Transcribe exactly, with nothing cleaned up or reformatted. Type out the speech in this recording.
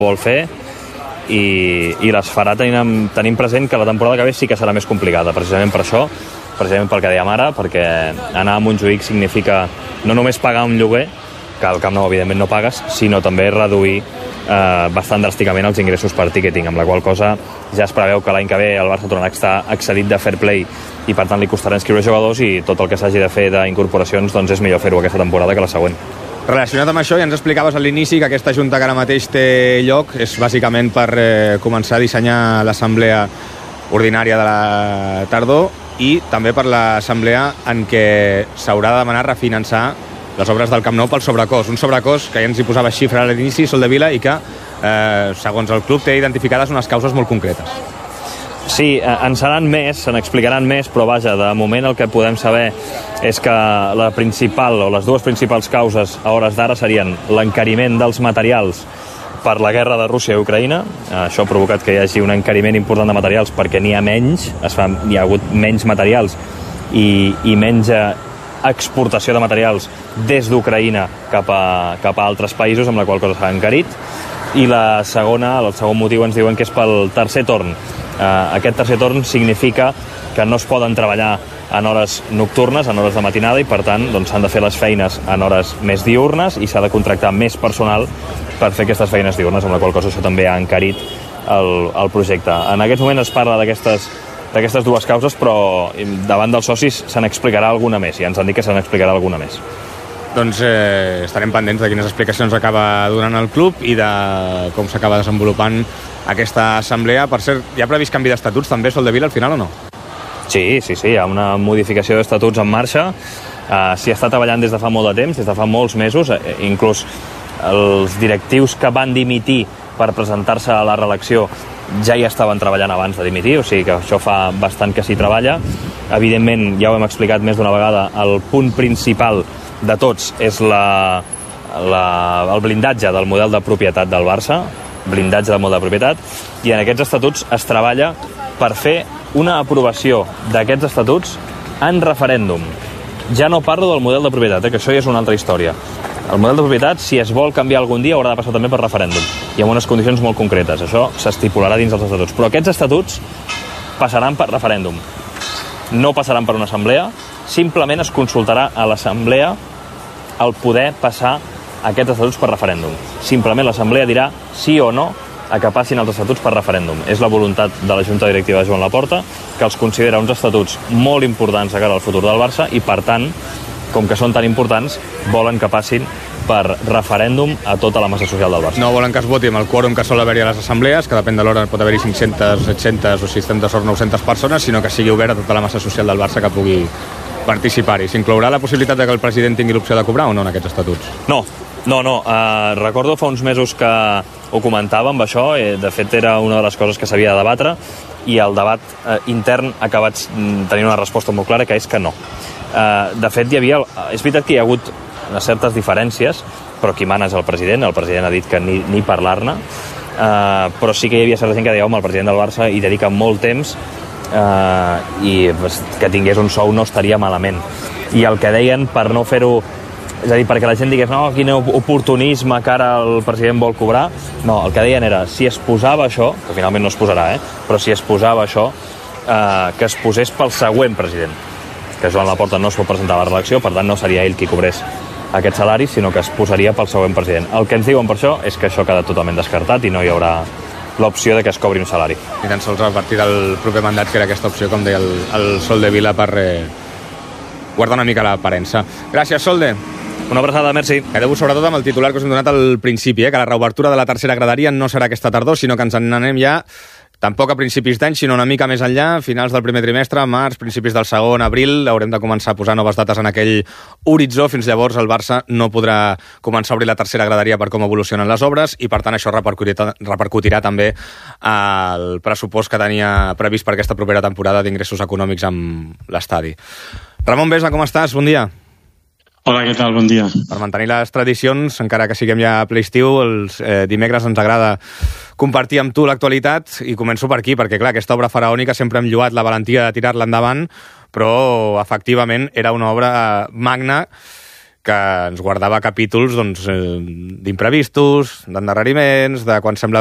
vol fer i, i les farà tenint, tenint present que la temporada que ve sí que serà més complicada, precisament per això, precisament pel que dèiem ara, perquè anar a Montjuïc significa no només pagar un lloguer, que al Camp Nou evidentment no pagues, sinó també reduir eh, bastant dràsticament els ingressos per ticketing, amb la qual cosa ja es preveu que l'any que ve el Barça tornarà a estar excedit de fair play i per tant li costarà inscriure jugadors i tot el que s'hagi de fer d'incorporacions doncs és millor fer-ho aquesta temporada que la següent. Relacionat amb això, ja ens explicaves a l'inici que aquesta junta que ara mateix té lloc és bàsicament per eh, començar a dissenyar l'assemblea ordinària de la tardor i també per l'assemblea en què s'haurà de demanar refinançar les obres del Camp Nou pel sobrecost. Un sobrecost que ja ens hi posava xifra a l'inici, Sol de Vila, i que, eh, segons el club, té identificades unes causes molt concretes. Sí, en seran més, se n'explicaran més, però vaja, de moment el que podem saber és que la principal, o les dues principals causes a hores d'ara serien l'encariment dels materials per la guerra de Rússia i Ucraïna. Això ha provocat que hi hagi un encariment important de materials perquè n'hi ha menys, es fa, hi ha hagut menys materials i, i menys exportació de materials des d'Ucraïna cap a, cap a altres països, amb la qual cosa s'ha encarit. I la segona, el segon motiu ens diuen que és pel tercer torn. Uh, aquest tercer torn significa que no es poden treballar en hores nocturnes, en hores de matinada, i per tant doncs, s'han de fer les feines en hores més diurnes i s'ha de contractar més personal per fer aquestes feines diurnes, amb la qual cosa això també ha encarit el, el projecte. En aquest moment es parla d'aquestes d'aquestes dues causes, però davant dels socis se n'explicarà alguna més, i ens han dit que se n'explicarà alguna més. Doncs eh, estarem pendents de quines explicacions acaba donant el club i de com s'acaba desenvolupant aquesta assemblea. Per cert, hi ha previst canvi d'estatuts també, Sol de Vila, al final o no? Sí, sí, sí, hi ha una modificació d'estatuts en marxa. Uh, S'hi està treballant des de fa molt de temps, des de fa molts mesos, eh, inclús els directius que van dimitir per presentar-se a la reelecció ja hi estaven treballant abans de dimitir, o sigui que això fa bastant que s'hi treballa. Evidentment, ja ho hem explicat més d'una vegada, el punt principal de tots és la, la, el blindatge del model de propietat del Barça, blindatge del model de propietat, i en aquests estatuts es treballa per fer una aprovació d'aquests estatuts en referèndum. Ja no parlo del model de propietat, eh, que això ja és una altra història. El model de propietat, si es vol canviar algun dia, haurà de passar també per referèndum, i amb unes condicions molt concretes. Això s'estipularà dins dels estatuts. Però aquests estatuts passaran per referèndum. No passaran per una assemblea, simplement es consultarà a l'assemblea el poder passar aquests estatuts per referèndum. Simplement l'assemblea dirà sí o no a que passin els estatuts per referèndum. És la voluntat de la Junta Directiva de Joan Laporta, que els considera uns estatuts molt importants de cara al futur del Barça i, per tant, com que són tan importants, volen que passin per referèndum a tota la massa social del Barça. No volen que es voti amb el quòrum que sol haver-hi a les assemblees, que depèn de l'hora pot haver-hi cinc-centes, set-centes o si estem de sort nou-centes persones, sinó que sigui obert a tota la massa social del Barça que pugui participar-hi. S'inclourà la possibilitat de que el president tingui l'opció de cobrar o no en aquests estatuts? No, no, no. Uh, recordo fa uns mesos que ho comentàvem, això. Eh, de fet, era una de les coses que s'havia de debatre i el debat eh, intern ha acabat tenint una resposta molt clara, que és que no. Uh, de fet, hi havia... És veritat que hi ha hagut certes diferències, però qui mana és el president. El president ha dit que ni, ni parlar-ne. Uh, però sí que hi havia certa gent que deia, home, el president del Barça hi dedica molt temps uh, i pues, que tingués un sou no estaria malament. I el que deien per no fer-ho... És a dir, perquè la gent digués, no, quin oportunisme que ara el president vol cobrar. No, el que deien era, si es posava això, que finalment no es posarà, eh? Però si es posava això, eh, que es posés pel següent president. Que Joan Laporta no es pot presentar a la reelecció, per tant no seria ell qui cobrés aquest salari, sinó que es posaria pel següent president. El que ens diuen per això és que això queda totalment descartat i no hi haurà l'opció de que es cobri un salari. I tan sols a partir del proper mandat, que era aquesta opció, com deia el, el Sol de Vila, per eh, guardar una mica l'aparença. Gràcies, Solde. Una abraçada, merci. Quedeu sobretot amb el titular que us hem donat al principi, eh, que la reobertura de la tercera graderia no serà aquesta tardor, sinó que ens en anem ja, tampoc a principis d'any, sinó una mica més enllà, finals del primer trimestre, març, principis del segon, abril, haurem de començar a posar noves dates en aquell horitzó. Fins llavors el Barça no podrà començar a obrir la tercera graderia per com evolucionen les obres i, per tant, això repercutirà, repercutirà també al pressupost que tenia previst per aquesta propera temporada d'ingressos econòmics amb l'estadi. Ramon Besa, com estàs? Bon dia. Hola, què tal? Bon dia. Per mantenir les tradicions, encara que siguem ja a ple estiu, els eh, dimecres ens agrada compartir amb tu l'actualitat i començo per aquí, perquè clar, aquesta obra faraònica sempre hem lloat la valentia de tirar-la endavant, però efectivament era una obra magna que ens guardava capítols doncs, eh, d'imprevistos, d'endarreriments, de quan semblava